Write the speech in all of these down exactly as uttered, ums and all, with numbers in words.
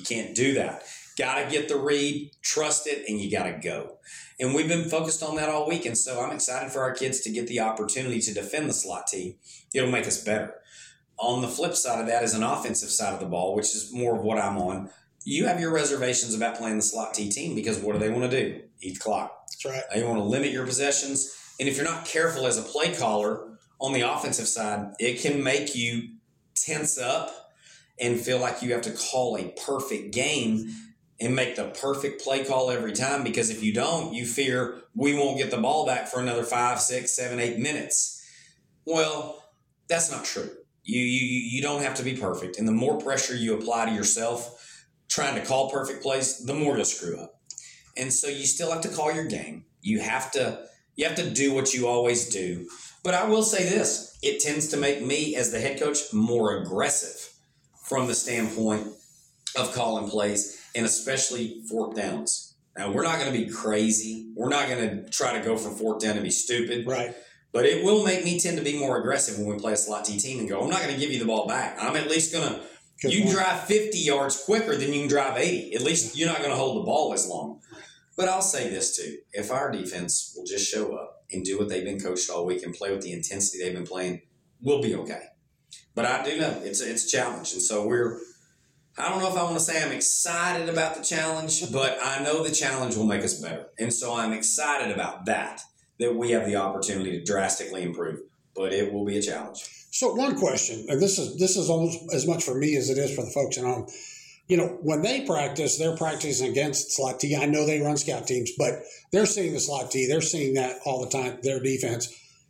You can't do that. Got to get the read, trust it, and you got to go. And we've been focused on that all week. And so I'm excited for our kids to get the opportunity to defend the slot T. It'll make us better. On the flip side of that is an offensive side of the ball, which is more of what I'm on. You have your reservations about playing the slot T team because what do they want to do? Eat the clock. That's right. They want to limit your possessions. And if you're not careful as a play caller on the offensive side, it can make you tense up and feel like you have to call a perfect game and make the perfect play call every time, because if you don't, you fear we won't get the ball back for another five, six, seven, eight minutes. Well, that's not true. You, you, you don't have to be perfect. And the more pressure you apply to yourself trying to call perfect plays, the more you'll screw up. And so you still have to call your game. You have to you have to do what you always do. But I will say this, it tends to make me as the head coach more aggressive from the standpoint of calling plays, and especially fourth downs. Now, we're not going to be crazy. We're not going to try to go for fourth down and be stupid. Right. But it will make me tend to be more aggressive when we play a slot T team and go, I'm not going to give you the ball back. I'm at least going to – you can drive fifty yards quicker than you can drive eighty. At least you're not going to hold the ball as long. But I'll say this too. If our defense will just show up and do what they've been coached all week and play with the intensity they've been playing, we'll be okay. But I do know it's a, it's a challenge. And so we're – I don't know if I want to say I'm excited about the challenge, but I know the challenge will make us better. And so I'm excited about that, that we have the opportunity to drastically improve. But it will be a challenge. So one question, and this is this is almost as much for me as it is for the folks at home. You know, when they practice, they're practicing against slot T. I know they run scout teams, but they're seeing the slot T. They're seeing that all the time, their defense.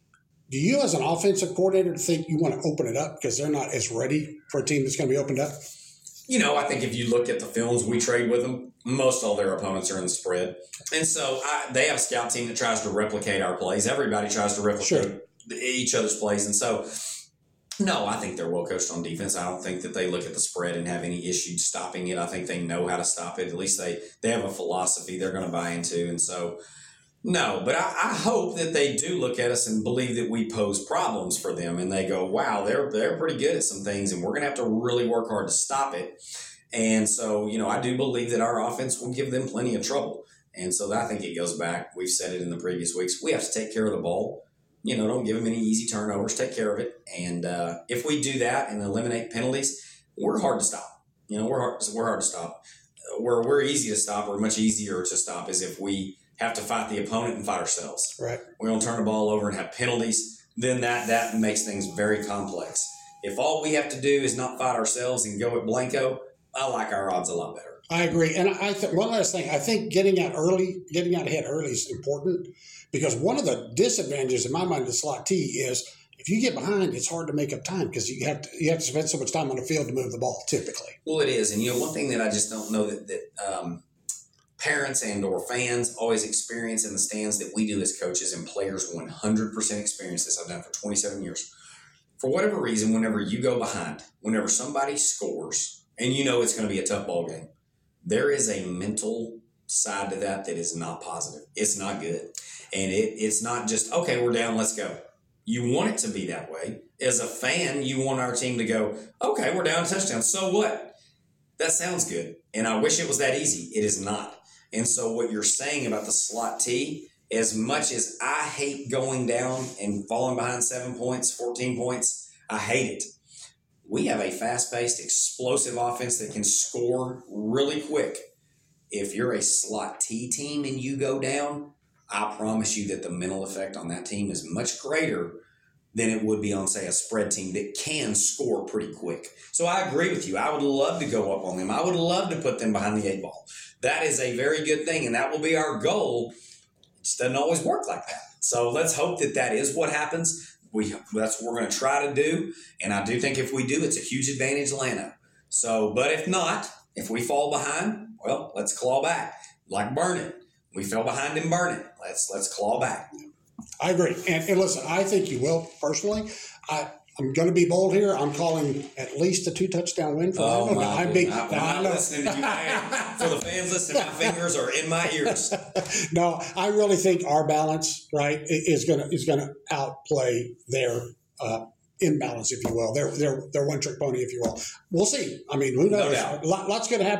Do you as an offensive coordinator think you want to open it up because they're not as ready for a team that's going to be opened up? You know, I think if you look at the films we trade with them, most all their opponents are in the spread. And so I, they have a scout team that tries to replicate our plays. Everybody tries to replicate sure. each other's plays. And so, no, I think they're well coached on defense. I don't think that they look at the spread and have any issue stopping it. I think they know how to stop it. At least they, they have a philosophy they're going to buy into. And so, no, but I, I hope that they do look at us and believe that we pose problems for them. And they go, wow, they're they're pretty good at some things, and we're going to have to really work hard to stop it. And so, you know, I do believe that our offense will give them plenty of trouble. And so I think it goes back. We've said it in the previous weeks. We have to take care of the ball. You know, don't give them any easy turnovers. Take care of it. And uh, if we do that and eliminate penalties, we're hard to stop. You know, we're hard, we're hard to stop. Where we're easy to stop or much easier to stop is if we have to fight the opponent and fight ourselves. Right. We don't turn the ball over and have penalties. Then that, that makes things very complex. If all we have to do is not fight ourselves and go at Blanco, I like our odds a lot better. I agree. And I th- one last thing, I think getting out early, getting out ahead early is important because one of the disadvantages in my mind of the slot T is if you get behind, it's hard to make up time because you have to you have to spend so much time on the field to move the ball typically. Well, it is. And, you know, one thing that I just don't know that, that um, parents and or fans always experience in the stands that we do as coaches and players one hundred percent experience this. I've done it for twenty-seven years. For whatever reason, whenever you go behind, whenever somebody scores, and you know it's going to be a tough ball game, there is a mental side to that that is not positive. It's not good. And it, it's not just, okay, we're down, let's go. You want it to be that way. As a fan, you want our team to go, okay, we're down a touchdown. So what? That sounds good. And I wish it was that easy. It is not. And so what you're saying about the slot T, as much as I hate going down and falling behind seven points, fourteen points, I hate it. We have a fast-paced, explosive offense that can score really quick. If you're a slot T team and you go down, I promise you that the mental effect on that team is much greater than it would be on, say, a spread team that can score pretty quick. So I agree with you. I would love to go up on them. I would love to put them behind the eight ball. That is a very good thing, and that will be our goal. It just doesn't always work like that. So let's hope that that is what happens. We That's what we're going to try to do, and I do think if we do, it's a huge advantage, Lano. So, but if not, if we fall behind, well, let's claw back. Like burn it. We fell behind and burn it. Let's let's claw back. I agree. And, and listen, I think you will, personally. I, I'm going to be bold here. I'm calling at least a two-touchdown win for oh, them. My I'm big, I'm not listening to you. Man. For the fans listening, my fingers are in my ears. No, I really think our balance, right, is going to is going to outplay their uh, imbalance, if you will. Their their their one-trick pony, if you will. We'll see. I mean, who knows? No doubt. Lots going to happen.